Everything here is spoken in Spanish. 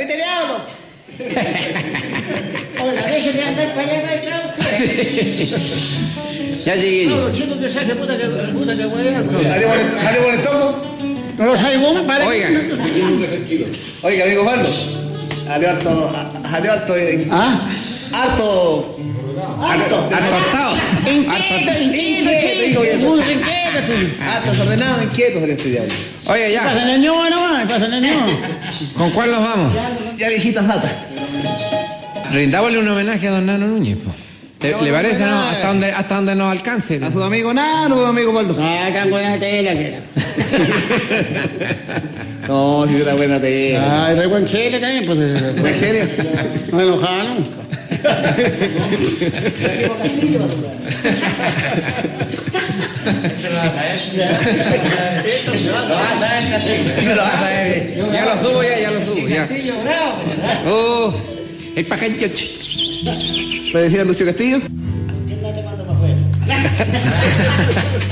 ¡Ahí te hablo! Hola, déjenme andar para allá, maestro. Ya llegué No, yo. los chicos que saque puta que huean. ¿Ale boletóso? No los hay goma para. Oiga. Oiga, amigo Pablo. Salió harto. ¿Ah? Harto. Hartado. Inquieto, muy inquieto, tú. Harto desordenado, inquieto salió este diablo. Oiga, ya. Pasan el ño nomás, pasan el ño. ¿Con cuál nos vamos? Ya viejitas datas. Rindámosle un homenaje a don Nano Núñez, po. ¿Le parece, no? Hasta donde nos alcance. A su amigo Nano, amigo Pablo. Ah, tan buena tela que era. No, si era buena tela. Ah, de buen genio también, pues. Buen genio. No me enojaba nunca. Ya lo subo, ya lo subo, ya. Oh, el pajarito. ¿Le decía Lucio Castillo? ¿Quién la te manda para afuera?